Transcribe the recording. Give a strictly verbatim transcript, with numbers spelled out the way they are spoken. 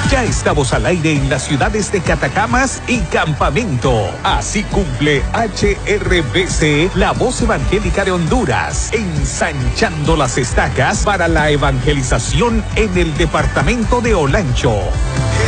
Ya estamos al aire en las ciudades de Catacamas y Campamento. Así cumple H R B C, la voz evangélica de Honduras, ensanchando las estacas para la evangelización en el departamento de Olancho.